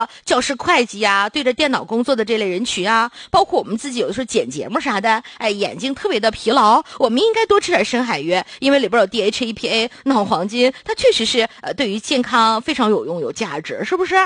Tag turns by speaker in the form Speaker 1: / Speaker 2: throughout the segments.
Speaker 1: 教师会计啊，对着电脑工作的这类人群啊，包括我们自己有的时候剪节目啥的，眼睛特别的疲劳，我们应该多吃点深海鱼，因为里边有 DHA、EPA、脑黄金，它确实是对于健康非常有用、有价值，是不是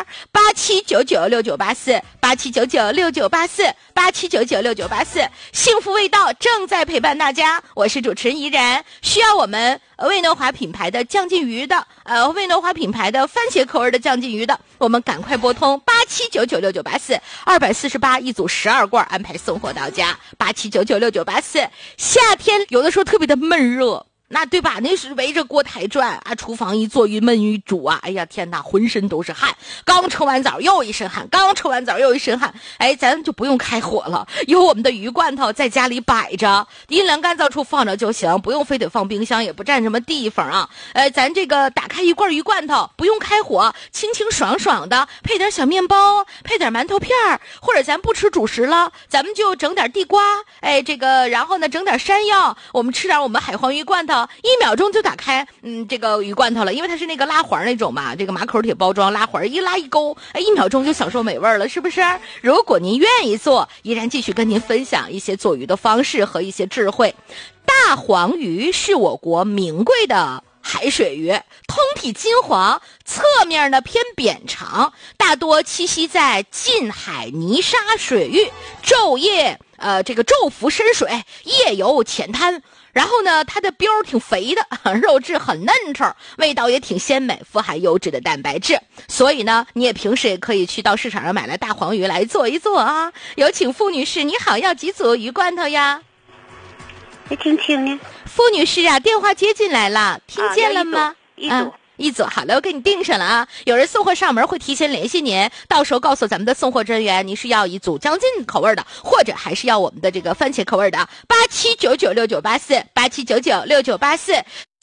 Speaker 1: ？87996984，87996984，87996984，幸福味道正在陪伴大家，我是主持人怡然。需要我们魏诺华品牌的酱鲫鱼的，魏诺华品牌的番茄口味的酱鲫鱼的，我们赶快拨通87996984，248一组12罐，安排送货到家。87996984，夏天有的时候特别的闷热。那对吧？那是围着锅台转啊，厨房一坐一焖一煮啊，哎呀天哪，浑身都是汗，刚冲完澡又一身汗，刚冲完澡又一身汗。咱就不用开火了，有我们的鱼罐头在家里摆着，阴凉干燥处放着就行，不用非得放冰箱，也不占什么地方啊。咱这个打开一罐鱼罐头，不用开火，清清爽爽的，配点小面包，配点馒头片儿，或者咱不吃主食了，咱们就整点地瓜，然后呢整点山药，我们吃点我们海黄鱼罐头。1秒钟就打开这个鱼罐头了，因为它是那个拉环那种嘛，这个马口铁包装拉环，一拉一勾，1秒钟就享受美味了，是不是？如果您愿意做，依然继续跟您分享一些做鱼的方式和一些智慧。大黄鱼是我国名贵的海水鱼，通体金黄，侧面呢偏扁长，大多栖息在近海泥沙水域，昼伏深水，夜游浅滩。然后呢，它的膘挺肥的，肉质很嫩稠，味道也挺鲜美，富含优质的蛋白质。所以呢，你也平时也可以去到市场上买来大黄鱼来做一做啊。有请傅女士，你好，要几组鱼罐头呀？
Speaker 2: 没听清呢。
Speaker 1: 傅女士啊，电话接进来了，听见了吗？
Speaker 2: 一组
Speaker 1: 好了，我给你订上了啊。有人送货上门会提前联系您，到时候告诉咱们的送货人员，您是要一组酱鲫口味的，或者还是要我们的这个番茄口味的。87996984，87996984。